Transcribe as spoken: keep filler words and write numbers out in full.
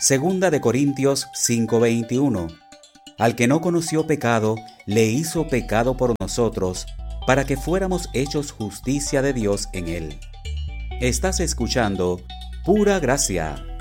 Segunda de Corintios cinco veintiuno. Al que no conoció pecado, le hizo pecado por nosotros, para que fuéramos hechos justicia de Dios en él. Estás escuchando Pura Gracia.